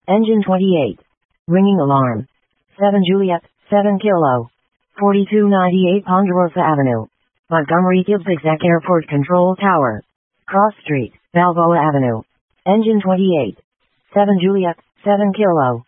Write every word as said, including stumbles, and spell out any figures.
Engine twenty-eight. Ringing alarm. seven Juliet, seven Kilo. forty-two ninety-eight Ponderosa Avenue. Montgomery Kills Exec Airport Control Tower. Cross Street, Balboa Avenue. Engine twenty-eight. seven Juliet, seven Kilo.